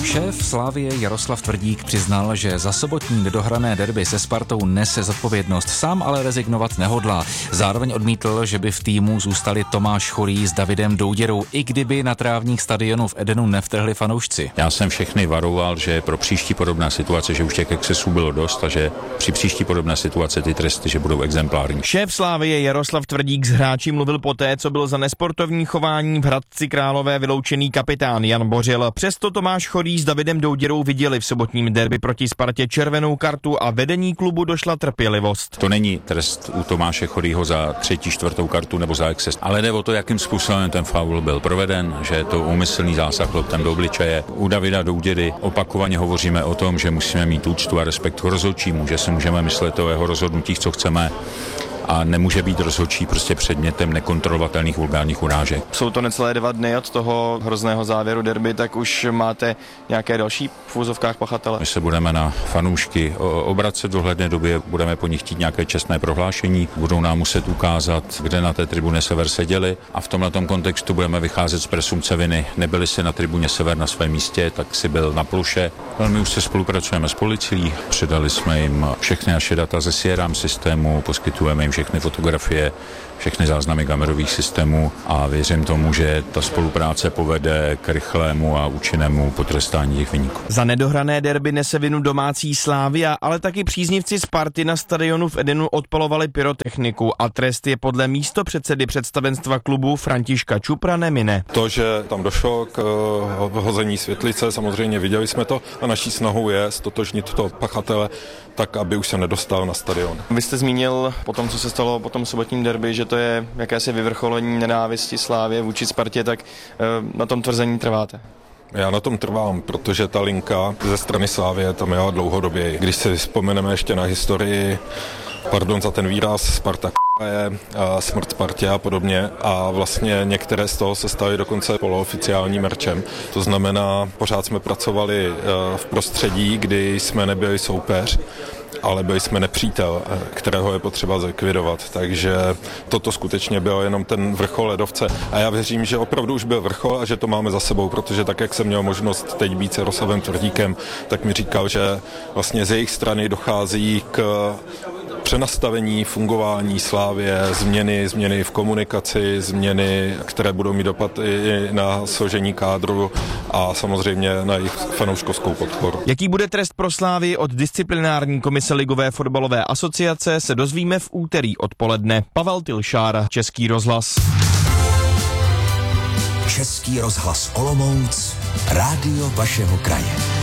Šéf Slavie Jaroslav Tvrdík přiznal, že za sobotní nedohrané derby se Spartou nese zodpovědnost, sám ale rezignovat nehodlá. Zároveň odmítl, že by v týmu zůstali Tomáš Chorý s Davidem Douděrou, i kdyby na trávník stadionu v Edenu nevtrhli fanoušci. Já jsem všechny varoval, že pro příští podobná situace, že už těch excesů bylo dost a že při příští podobné situace ty tresty, že budou exemplární. Šéf Slavie Jaroslav Tvrdík s hráči mluvil poté, co byl za nesportovní chování v Hradci Králové vyloučený kapitán Jan Bořil. Přesto Tomáš Chorý s Davidem Douděrou viděli v sobotním derby proti Spartě červenou kartu a vedení klubu došla trpělivost. To není trest u Tomáše Chorýho za 3., 4. kartu nebo za exces, ale jde o to, jakým způsobem ten faul byl proveden, že je to úmyslný zásah loptem do obličeje. U Davida Douděry opakovaně hovoříme o tom, že musíme mít úctu a respekt k rozhodčímu, že si můžeme myslet o jeho rozhodnutích, co chceme, a nemůže být rozhodčí prostě předmětem nekontrolovatelných vulgárních urážek. Jsou to necelé 2 dny od toho hrozného závěru derby, tak už máte nějaké další v úzovkách pachatele? My se budeme na fanoušky obracet v dohledné době, budeme po nich chtít nějaké čestné prohlášení, budou nám muset ukázat, kde na té tribuně Sever seděli, a v tomhletom kontextu budeme vycházet z presumpce viny. Nebyli si na tribuně Sever na svém místě, tak si byl na ploše. Velmi už se spolupracujeme s policií, předali jsme jim všechny naše data ze CRM systému, poskytujeme jim všechny fotografie, všechny záznamy kamerových systémů a věřím tomu, že ta spolupráce povede k rychlému a účinnému potrestání těch viníků. Za nedohrané derby nese vinu domácí Slavia, ale taky příznivci Sparty na stadionu v Edenu odpalovali pyrotechniku a trest je podle místopředsedy představenstva klubu Františka Čupra nemine. To, že tam došlo k hození světlice, samozřejmě viděli jsme to a naší snahou je stotožnit toho pachatele tak, aby už se nedostal na stadion. Vy jste zmínil po tom, co se stalo po tom sobotním derby, že to je jakési vyvrcholení nenávisti Slavie vůči Spartě, tak na tom tvrzení trváte? Já na tom trvám, protože ta linka ze strany Slavie tam jela dlouhodobě. Když si vzpomeneme ještě na historii, pardon za ten výraz, Sparta je smrt Spartě a podobně, a vlastně některé z toho se staly dokonce polooficiálním merčem. To znamená, pořád jsme pracovali v prostředí, kdy jsme nebyli soupeř, ale byli jsme nepřítel, kterého je potřeba zlikvidovat. Takže toto skutečně byl jenom ten vrchol ledovce. A já věřím, že opravdu už byl vrchol a že to máme za sebou, protože tak, jak jsem měl možnost teď být s Jaroslavem Tvrdíkem, tak mi říkal, že vlastně z jejich strany dochází k přenastavení fungování Slavie, změny v komunikaci, změny, které budou mít dopad i na složení kádru a samozřejmě na jejich fanouškovskou podporu. Jaký bude trest pro Slavii od disciplinární komise Ligové fotbalové asociace, se dozvíme v úterý odpoledne. Pavel Tilšár, Český rozhlas. Český rozhlas Olomouc, rádio vašeho kraje.